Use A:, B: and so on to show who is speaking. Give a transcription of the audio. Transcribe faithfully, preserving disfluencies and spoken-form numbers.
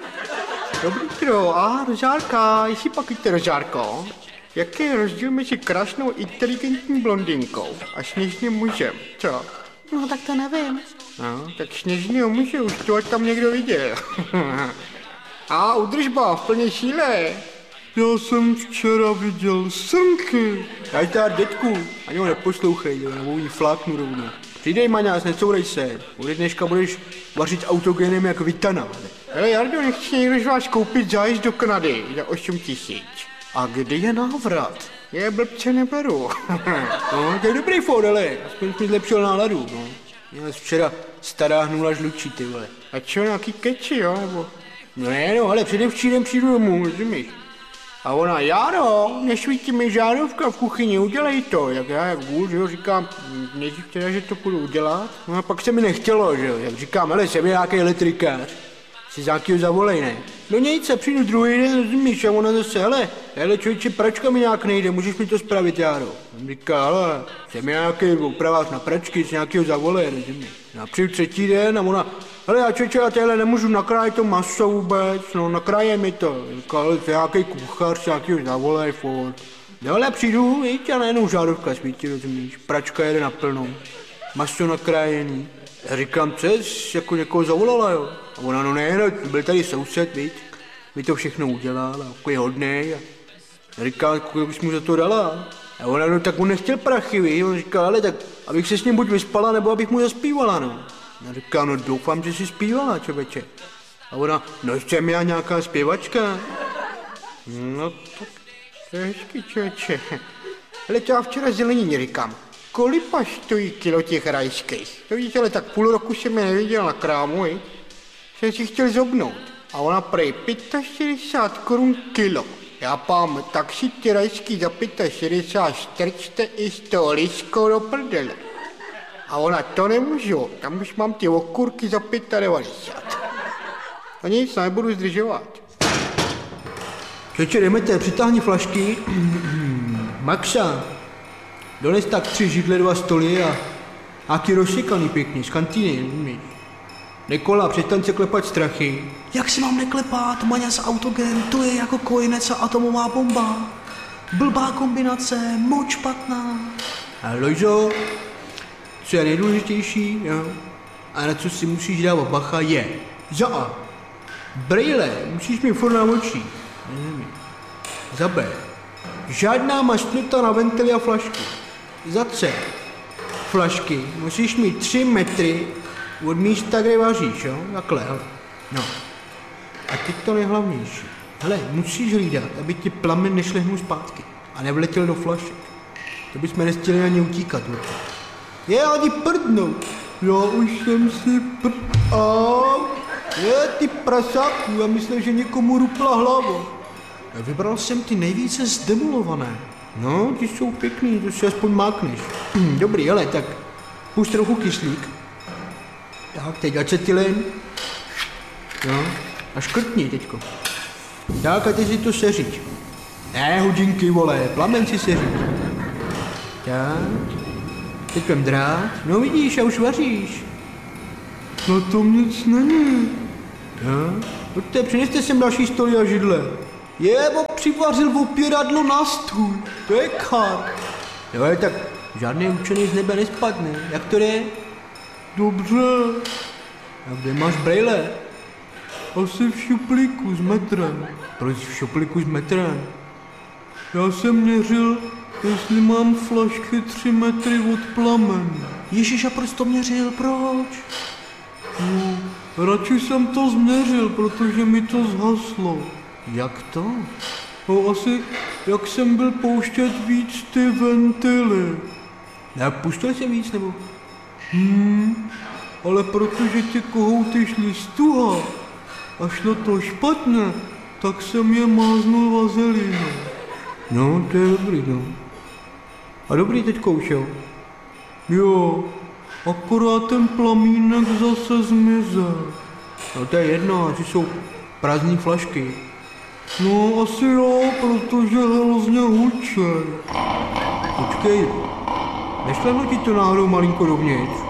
A: Dobrý tro, a do žárka, jestli pak jste do žárko. Jaký je rozdíl mezi krásnou inteligentní blondinkou a sněžným mužem, co?
B: No tak to nevím.
A: No, tak sněžného muže už to tam někdo viděl. A udržba v plné síle. Já jsem včera viděl srnky. Já tady dětku, ani ho neposlouchej, nebo jí fláknu rovnou. Přidej, Maňás, necourej se. Ode dneška budeš vařit autogenem jak Vitana. Hele, Jardo, nechci někdo z vás koupit zájezd do Kanady za osm tisíc. A kdy je návrat? Je blbce neberu. No, to je dobrý fór, ale aspoň mi zlepšil náladu, no. Já včera stará hnula žlučí, ty vole. A čo, nějaký keči, jo, nebo? No ne, no, ale předevčírem přijdu domů, rozumíš? A ona, Járo, nesvítí mi žárovka v kuchyni, udělej to. Jak já, jak vůl, že jo, říkám, nejdřív teda, že to půjdu udělat. No a pak se mi nechtělo, že jo, jak říkám, hele, jsem nějaký elektrikář. Si za jakýho zavolej, ne? No nic, se přijdu druhý den, rozumíš, a ona zase, hele, hele, člověče, pračka mi nějak nejde, můžeš mi to spravit, Járo? On říká, hele, jsem nějaký opravář na pračky, si nějakýho zavolej, rozumíš? Já přijdu třetí den a ona, hele, já člověče, já téhle nemůžu nakrájet to maso vůbec, no, nakráje mi to. Říká, ale to je nějaký kuchař, si nějakýho zavolej, furt. No, ale přijdu, víš, a najednou žárovka svítí, rozumíš, pračka jede naplno, maso nakrájený. Já říkám, co jsi jako někoho zavolala, jo? A ona, no ne, no, byl tady soused, víš, mi to všechno udělal, a takový hodnej. A já říkám, kolik bys mu za to dala? A ona, no tak on nechtěl prachy, víš, on říkal, ale tak, abych se s ním buď vyspala, nebo abych mu zaspívala, no. Já říkám, no doufám, že jsi zpívala, člověče. A ona, no jsem já nějaká zpěvačka. No tak, to je hezký, člověče. Ale já včera zelenině říkám, kolipa stojí kilo těch rajských? To víš, ale tak půl roku jsem je neviděl na krámu, i? Jsem si chtěl zobnout. A ona prej šedesát pět korun kilo. Já pám, tak si ty rajský za šedesát pět strčte i s tou liskou do prdele. A ona, to nemůžu, tam už mám ty okurky za devadesát pět. A nic, nebudu zdržovat. Čeče, jdemete, přitáhni flašky. Maxa. Dones tak tři židle, dva stoly a nějaký rozsekaný pěkně, z kantýny, rozumíš? Nikola, přestaň se klepat strachy.
B: Jak si mám neklepat, Maňas autogen, to je jako kojenec a atomová bomba. Blbá kombinace, moc špatná.
A: A Lojzo, co je nejdůležitější, jo? A na co si musíš dávat bacha je za A. Brejle, musíš mít furt na očích. Za B. Žádná mašnuta na ventily a flašky. Za C. Flašky musíš mít tři metry od místa, kde vaříš, jo? Takhle, hele. No. A teď to nejhlavnější. Hele, musíš hlídat, aby ti plamen nešlehnul zpátky a nevletěl do flašek. To bychom nechtěli ani utíkat, určitě. Je, ani prdnout. Já už jsem si prd... A je, ty prasáku, já myslím, že někomu rupla hlava.
B: Vybral jsem ty nejvíce zdemolované.
A: No, ty jsou pěkný, to si aspoň mákneš. Dobrý, ale tak pust trochu kyslík. Tak, teď acetylen. No, a škrtni teďko. Tak, a teď si to seřiď. Ne, hodinky, vole, plamen si seřiď. Tak, teď vem drát. No vidíš, a už vaříš. No to nic není. No, pojďte, přineste sem další stoly a židle. Jebo, přivařil opěradlo na stůl, to je kar. Jo, tak žádný učený z nebe nespadne, jak to je? Dobře. A kde máš brejle? Asi v šuplíku s metrem. Proč v šuplíku s metrem? Já jsem měřil, jestli mám flašky tři metry od plamen.
B: Ježiš, a proč to měřil, proč?
A: No, radši jsem to změřil, protože mi to zhaslo. Jak to? No asi, jak jsem byl pouštět víc ty ventily. Ne, puštěl jsem víc, nebo? Hmm, ale protože ty kohouty šly stuha a šlo to špatně, tak jsem je máznul vazelínou. No, to je dobrý, no. A dobrý teďko už, jo? Jo, akorát ten plamínek zase zmizel. No to je jedno, asi jsou prázdný flašky. No asi jo, protože hrozně hučej. Počkej, nešlehlo ti to náhodou malinko dovnitř?